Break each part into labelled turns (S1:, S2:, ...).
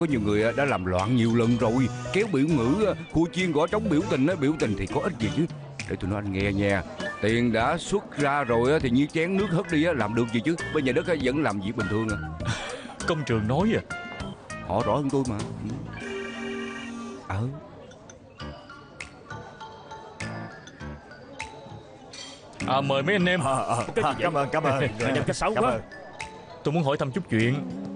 S1: Có nhiều người đã làm loạn nhiều lần rồi, kéo biểu ngữ, khu chiên gõ trống biểu tình. Biểu tình thì có ích gì chứ. Để tôi nói anh nghe nha. Tiền đã xuất ra rồi thì như chén nước hất đi, làm được gì chứ. Bên nhà đất vẫn làm việc bình thường.
S2: Công trường nói à.
S1: Họ rõ hơn tôi mà.
S2: Mời mấy anh em.
S3: Cảm ơn. Người nhân cách xấu quá.
S2: Tôi muốn hỏi thăm chút chuyện.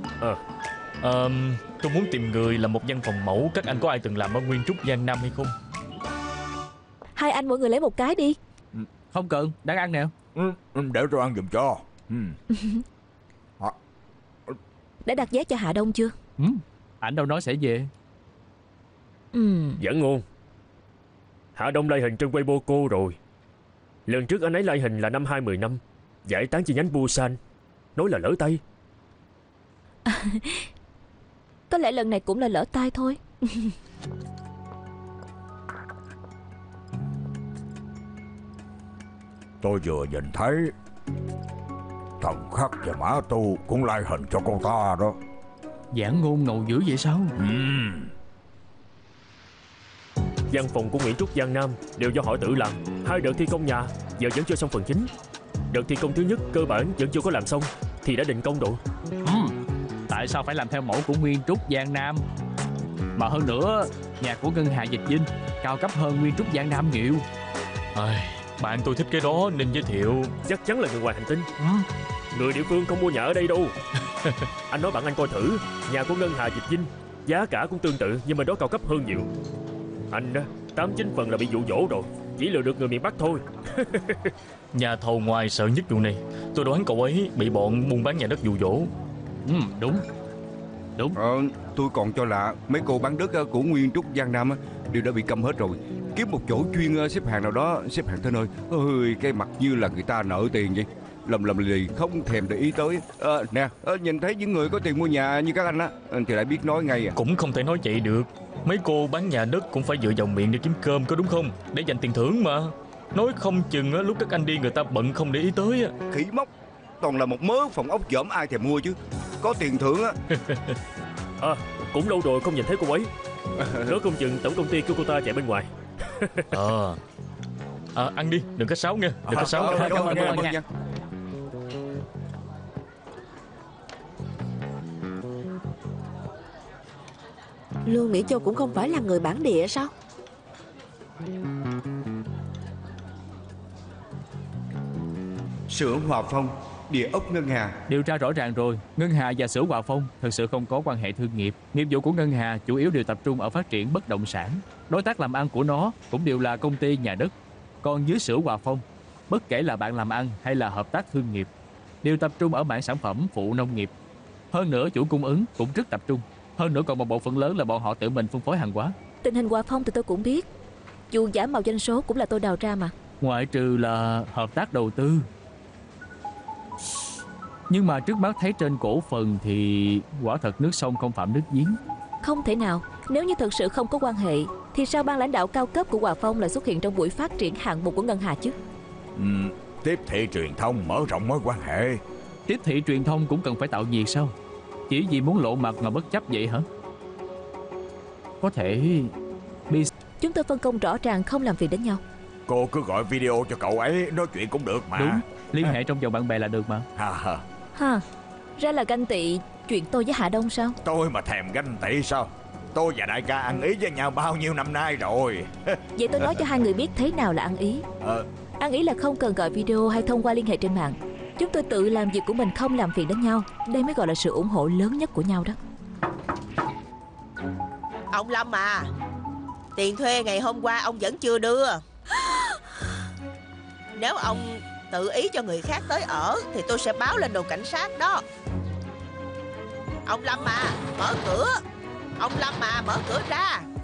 S2: Tôi muốn tìm người làm một văn phòng mẫu. Các anh có ai từng làm ở Nguyên Trúc Giang Nam hay không?
S4: Hai anh mỗi người lấy một cái đi.
S5: Không cần, đang ăn nè.
S3: Để tôi ăn giùm cho.
S4: Đã đặt vé cho Hạ Đông chưa?
S5: Ảnh đâu nói sẽ về.
S6: Vẫn ngon. Hạ Đông lai hình trên Weibo cô rồi. Lần trước anh ấy lai hình là năm 2015, giải tán chi nhánh Busan. Nói là lỡ tay.
S4: Có lẽ lần này cũng là lỡ tay thôi.
S3: Tôi vừa nhìn thấy Thần Khắc và Mã Tu cũng lai hình cho cô ta đó.
S5: Giảng ngôn ngầu dữ vậy sao?
S6: Văn phòng của Nguyễn Trúc Giang Nam đều do họ tự làm. 2 đợt thi công nhà giờ vẫn chưa xong phần chính. Đợt thi công thứ nhất cơ bản vẫn chưa có làm xong thì đã định công rồi.
S5: Tại sao phải làm theo mẫu của Nguyên Trúc Giang Nam? Mà hơn nữa, nhà của Ngân Hà Dịch Dinh cao cấp hơn Nguyên Trúc Giang Nam nhiều.
S2: Bạn tôi thích cái đó nên giới thiệu.
S6: Chắc chắn là người ngoài hành tinh. Người địa phương không mua nhà ở đây đâu. Anh nói bạn anh coi thử. Nhà của Ngân Hà Dịch Dinh giá cả cũng tương tự, nhưng mà đó cao cấp hơn nhiều. Anh đó 89 phần là bị dụ dỗ rồi, chỉ lừa được người miền Bắc thôi.
S2: Nhà thầu ngoài sợ nhất vụ này. Tôi đoán cậu ấy bị bọn buôn bán nhà đất dụ dỗ.
S5: Đúng.
S1: Tôi còn cho là mấy cô bán đất của Nguyên Trúc Giang Nam đều đã bị câm hết rồi. Kiếm một chỗ chuyên xếp hàng nào đó, xếp hàng tới nơi. Cái mặt như là người ta nợ tiền vậy. Lầm lì không thèm để ý tới. Nhìn thấy những người có tiền mua nhà như các anh thì lại biết nói ngay.
S2: Cũng không thể nói vậy được. Mấy cô bán nhà đất cũng phải dựa vào miệng để kiếm cơm, có đúng không? Để dành tiền thưởng mà. Nói không chừng lúc các anh đi người ta bận không để ý tới.
S1: Khỉ mốc. Toàn là một mớ phòng ốc dởm, ai thèm mua chứ. Có tiền thưởng
S6: Cũng lâu rồi không nhìn thấy cô ấy. Nói không chừng tổng công ty của cô ta chạy bên ngoài.
S2: Ăn đi, đừng có sáo nghe. Đừng có sáo.
S1: Cảm ơn nha.
S4: Lương Mỹ Châu cũng không phải là người bản địa sao?
S1: Xưởng Hòa Phong, địa ốc Ngân Hà.
S5: Điều tra rõ ràng rồi, Ngân Hà và xưởng Hòa Phong thực sự không có quan hệ thương nghiệp. Nghiệp vụ của Ngân Hà chủ yếu đều tập trung ở phát triển bất động sản. Đối tác làm ăn của nó cũng đều là công ty nhà đất. Còn dưới xưởng Hòa Phong, bất kể là bạn làm ăn hay là hợp tác thương nghiệp, đều tập trung ở mảng sản phẩm phụ nông nghiệp. Hơn nữa chủ cung ứng cũng rất tập trung. Hơn nữa còn một bộ phận lớn là bọn họ tự mình phân phối hàng hóa.
S4: Tình hình Hòa Phong thì tôi cũng biết. Dù giả mạo doanh số cũng là tôi đào ra mà.
S5: Ngoại trừ là hợp tác đầu tư. Nhưng mà trước mắt thấy trên cổ phần thì quả thật nước sông không phạm nước giếng.
S4: Không thể nào. Nếu như thực sự không có quan hệ thì sao ban lãnh đạo cao cấp của Hòa Phong lại xuất hiện trong buổi phát triển hạng mục của Ngân Hà chứ?
S3: Tiếp thị truyền thông mở rộng mối quan hệ.
S5: Tiếp thị truyền thông cũng cần phải tạo nhiệt sao? Chỉ vì muốn lộ mặt mà bất chấp vậy hả? Có thể
S4: Chúng tôi phân công rõ ràng không làm việc đến nhau.
S3: Cô cứ gọi video cho cậu ấy nói chuyện cũng được mà.
S5: đúng, liên hệ trong vòng bạn bè là được mà.
S4: Ra là ganh tị chuyện tôi với Hạ Đông sao?
S3: Tôi mà thèm ganh tị sao? Tôi và đại ca ăn ý với nhau bao nhiêu năm nay rồi.
S4: Vậy tôi nói cho hai người biết thế nào là ăn ý. Ăn ý là không cần gọi video hay thông qua liên hệ trên mạng. Chúng tôi tự làm việc của mình, không làm phiền đến nhau. Đây mới gọi là sự ủng hộ lớn nhất của nhau đó.
S7: Ông Lâm à, tiền thuê ngày hôm qua ông vẫn chưa đưa. Nếu ông tự ý cho người khác tới ở thì tôi sẽ báo lên đồn cảnh sát đó. Ông Lâm à, mở cửa. Ông Lâm à, mở cửa ra.